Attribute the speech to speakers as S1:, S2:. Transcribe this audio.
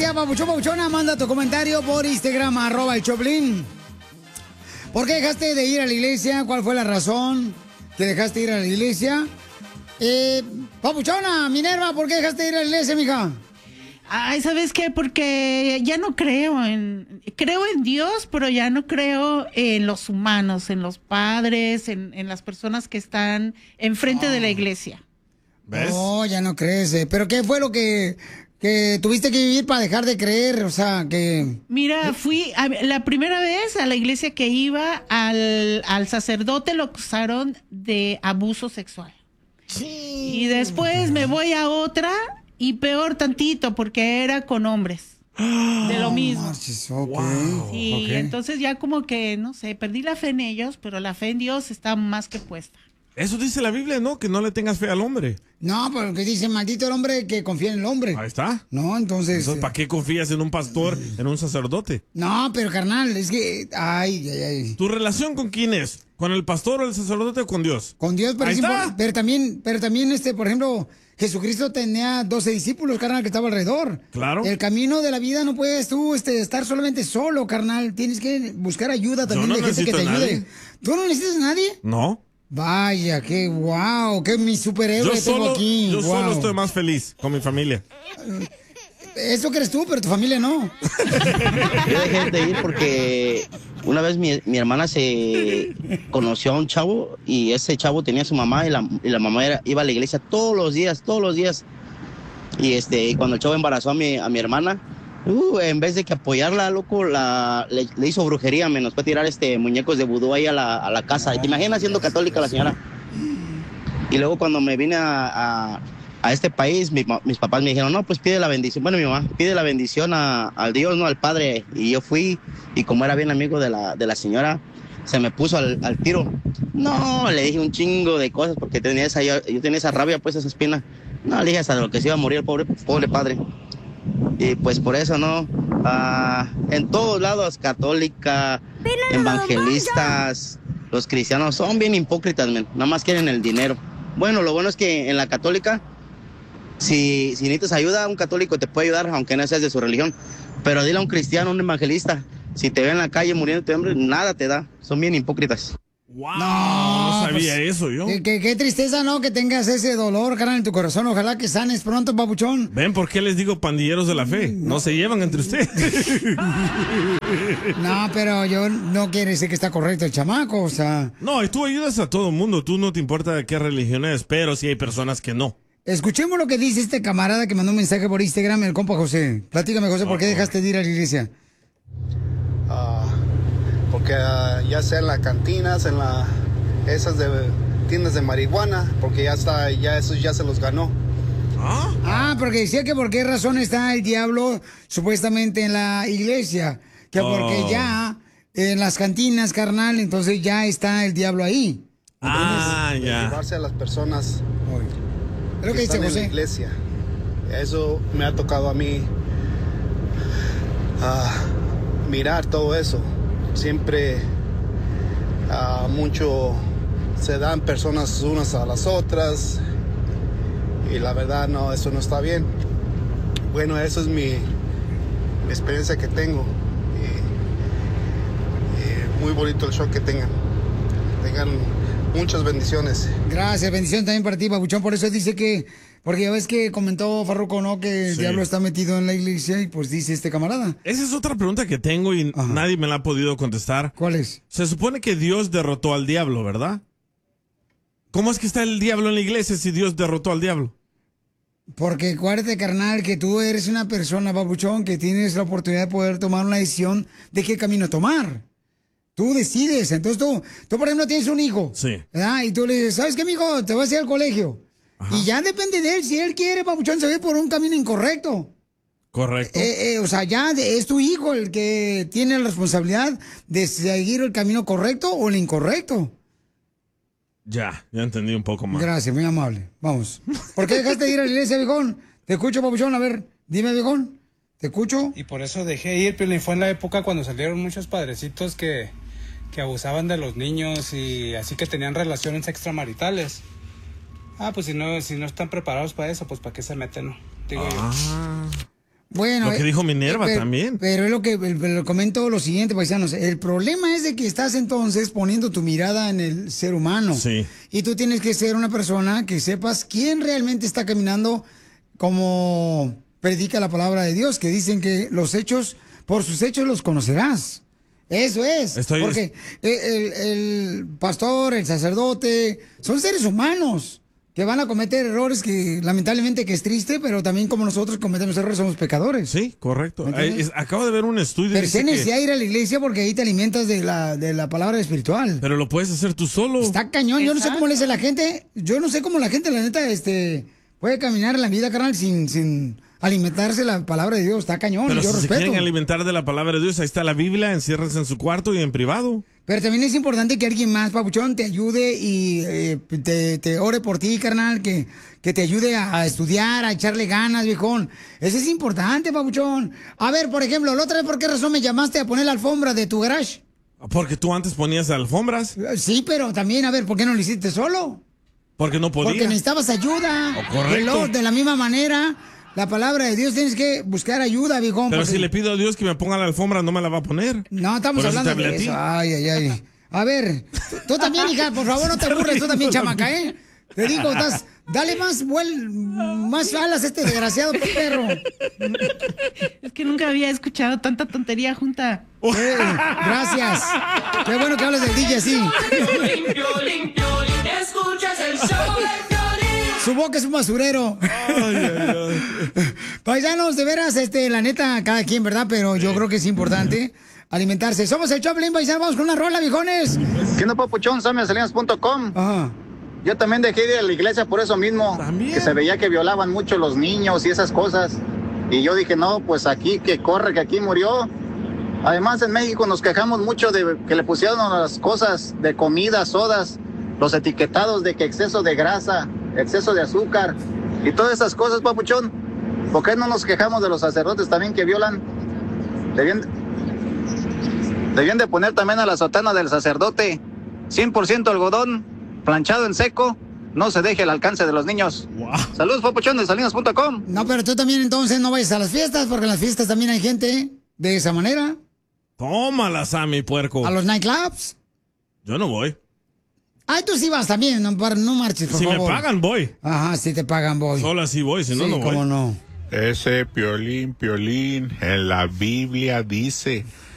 S1: Gracias, papuchón, papuchona. Manda tu comentario por Instagram, @el Choplin. ¿Por qué dejaste de ir a la iglesia? ¿Cuál fue la razón que dejaste de ir a la iglesia? Papuchona, Minerva, ¿por qué dejaste de ir a la iglesia, mija?
S2: Ay, ¿sabes qué? Porque ya no creo en Dios, pero ya no creo en los humanos, en los padres, en las personas que están enfrente de la iglesia.
S1: ¿Ves? No, ya no crees. ¿Pero qué fue lo que tuviste que vivir para dejar de creer? O sea, que...
S2: Mira, la primera vez a la iglesia que iba, al sacerdote lo acusaron de abuso sexual. Sí. Y después me voy a otra... Y peor tantito, porque era con hombres. De lo mismo.
S1: Wow.
S2: Sí, entonces ya como que, no sé, perdí la fe en ellos, pero la fe en Dios está más que puesta.
S3: Eso dice la Biblia, ¿no? Que no le tengas fe al hombre.
S1: No, porque dice, maldito el hombre que confía en el hombre.
S3: Ahí está.
S1: No, entonces...
S3: ¿Para qué confías en un pastor, en un sacerdote?
S1: No, pero carnal, es que... Ay.
S3: ¿Tu relación con quién es? ¿Con el pastor o el sacerdote o con Dios?
S1: Con Dios, pero también, por ejemplo... Jesucristo tenía 12 discípulos, carnal, que estaban alrededor.
S3: Claro.
S1: El camino de la vida no puedes tú estar solamente solo, carnal. Tienes que buscar ayuda también de gente que te ayude. ¿Tú no necesitas a nadie?
S3: No.
S1: Vaya, qué guau, qué mi superhéroe tengo aquí.
S3: Yo solo estoy más feliz con mi familia.
S1: Eso crees tú, pero tu familia no.
S4: Yo dejé de ir porque una vez mi hermana se conoció a un chavo y ese chavo tenía a su mamá y la mamá iba a la iglesia todos los días. Y cuando el chavo embarazó a mi hermana, en vez de que apoyarla, loco, le hizo brujería, nos fue a tirar muñecos de vudú ahí a la casa. ¿Y te imaginas siendo católica la señora? Y luego cuando me vine a este país, mis papás me dijeron, no, pues pide la bendición. Bueno, mi mamá pide la bendición al Dios, no al Padre. Y yo fui, y como era bien amigo de la señora, se me puso al tiro. No, le dije un chingo de cosas porque yo tenía esa rabia, pues esa espina. No, le dije hasta de lo que se iba a morir el pobre padre. Y pues por eso, ¿no? En todos lados, católica, evangelistas, los cristianos son bien hipócritas, nada más quieren el dinero. Bueno, lo bueno es que en la católica, si necesitas ayuda, un católico te puede ayudar, aunque no seas de su religión. Pero dile a un cristiano, un evangelista, si te ve en la calle muriéndote de hambre, nada te da. Son bien hipócritas.
S3: Wow, no sabía eso yo.
S1: Qué tristeza, ¿no? Que tengas ese dolor, carnal, en tu corazón. Ojalá que sanes pronto, papuchón.
S3: ¿Ven por qué les digo pandilleros de la fe? No se llevan entre ustedes.
S1: No, pero yo no quiere decir que está correcto el chamaco, o sea...
S3: No, y tú ayudas a todo mundo. Tú no te importa de qué religión es, pero sí hay personas que no.
S1: Escuchemos lo que dice este camarada que mandó un mensaje por Instagram, el compa José. Platícame, José, ¿por qué dejaste de ir a la iglesia?
S5: Porque ya sea en las cantinas, esas de tiendas de marihuana, porque esos ya se los ganó.
S1: Porque decía que por qué razón está el diablo supuestamente en la iglesia. Que porque ya en las cantinas, carnal, entonces ya está el diablo ahí.
S5: Ya. Llevarse a las personas
S1: que dice
S5: están
S1: José
S5: en la iglesia. Eso me ha tocado a mí mirar todo eso. Siempre mucho se dan personas unas a las otras y la verdad no, eso no está bien. Bueno, eso es mi experiencia que tengo y muy bonito el show que tengan muchas bendiciones.
S1: Gracias, bendición también para ti, papuchón. Por eso dice que, porque ya ves que comentó Farruko, ¿no? Que el diablo está metido en la iglesia y pues dice este camarada.
S3: Esa es otra pregunta que tengo y nadie me la ha podido contestar.
S1: ¿Cuál es?
S3: Se supone que Dios derrotó al diablo, ¿verdad? ¿Cómo es que está el diablo en la iglesia si Dios derrotó al diablo?
S1: Porque acuérdate, carnal, que tú eres una persona, papuchón, que tienes la oportunidad de poder tomar una decisión de qué camino tomar. Tú decides. Entonces tú por ejemplo, tienes un hijo.
S3: Sí.
S1: ¿Verdad? Y tú le dices, ¿sabes qué, mijo? Te vas a ir al colegio. Ajá. Y ya depende de él. Si él quiere, papuchón, se va por un camino incorrecto.
S3: Correcto.
S1: O sea, ya es tu hijo el que tiene la responsabilidad de seguir el camino correcto o el incorrecto.
S3: Ya entendí un poco más.
S1: Gracias, muy amable. Vamos. ¿Por qué dejaste de ir a la iglesia, viejón? Te escucho, papuchón. A ver, dime, viejón. Te escucho.
S6: Y por eso dejé ir, Piolín. Fue en la época cuando salieron muchos padrecitos que abusaban de los niños y así que tenían relaciones extramaritales. Pues si no están preparados para eso, pues ¿para qué se meten? Digo yo.
S1: Bueno,
S3: Lo que dijo Minerva
S1: pero,
S3: también.
S1: Pero es lo que pero comento lo siguiente, paisanos. El problema es de que estás entonces poniendo tu mirada en el ser humano.
S3: Sí.
S1: Y tú tienes que ser una persona que sepas quién realmente está caminando como predica la palabra de Dios, que dicen que los hechos, por sus hechos los conocerás. Eso es. Porque el pastor, el sacerdote, son seres humanos que van a cometer errores que lamentablemente que es triste, pero también como nosotros cometemos errores somos pecadores.
S3: Sí, correcto. Acabo de ver un estudio.
S1: Pero
S3: dice
S1: tienes
S3: que-
S1: que ir a la iglesia porque ahí te alimentas de la palabra espiritual.
S3: Pero lo puedes hacer tú solo.
S1: Está cañón. Yo no sé cómo le hace la gente. Yo no sé cómo la gente, la neta, puede caminar en la vida, carnal, sin alimentarse la palabra de Dios. Está cañón.
S3: Pero
S1: yo
S3: si se
S1: respeto.
S3: quieren alimentar de la palabra de Dios, ahí está la Biblia, enciérrense en su cuarto y en privado.
S1: Pero también es importante que alguien más, papuchón, te ayude y te ore por ti, carnal, que te ayude a estudiar, a echarle ganas, viejón. Eso es importante, papuchón. A ver, por ejemplo, la otra vez, ¿por qué razón me llamaste a poner la alfombra de tu garage?
S3: Porque tú antes ponías alfombras.
S1: Sí, pero también, a ver, ¿por qué no lo hiciste solo?
S3: Porque no podía.
S1: Porque necesitabas ayuda.
S3: Correcto.
S1: De la misma manera, la palabra de Dios tienes que buscar ayuda, viejón.
S3: Pero
S1: porque-
S3: si le pido a Dios que me ponga la alfombra, no me la va a poner.
S1: No, estamos
S3: Por eso
S1: hablando
S3: te hablé
S1: de
S3: a ti.
S1: eso. Ay. A ver, tú también, hija, por favor, no te aburres, tú también, chamaca, ¿eh? Te digo, dale más alas a este desgraciado perro.
S2: Es que nunca había escuchado tanta tontería junta.
S1: Gracias. Qué bueno que hablas del DJ así.
S7: Escuchas el show de Piolín.
S1: Su boca es un basurero. Paisanos, de veras, la neta, cada quien, ¿verdad? Pero yo creo que es importante alimentarse. Somos el Choplin, paisanos, vamos con una rola, viejones.
S8: ¿Qué no, papuchón? SamiaSalinas.com.
S1: Ajá.
S8: Yo también dejé de ir a la iglesia por eso mismo. Que se veía que violaban mucho los niños y esas cosas. Y yo dije, no, pues aquí que corre, que aquí murió. Además, en México nos quejamos mucho de que le pusieron las cosas de comida, sodas, los etiquetados de que exceso de grasa, exceso de azúcar y todas esas cosas, papuchón. ¿Por qué no nos quejamos de los sacerdotes también que violan? Debían de poner también a la sotana del sacerdote 100% algodón, planchado en seco, no se deje al alcance de los niños. Saludos, papuchón, de Salinas.com.
S1: No, pero tú también entonces no vayas a las fiestas, porque en las fiestas también hay gente de esa manera.
S3: Tómala, Sammy, puerco.
S1: A los nightclubs.
S3: Yo no voy.
S1: Ay, tú sí vas también, no marches, por
S3: Si
S1: favor.
S3: me pagan, voy.
S1: Ajá, si te pagan, voy.
S3: Solo así voy, si no,
S1: Sí,
S3: no voy.
S1: cómo no.
S9: Ese Piolín, en la Biblia dice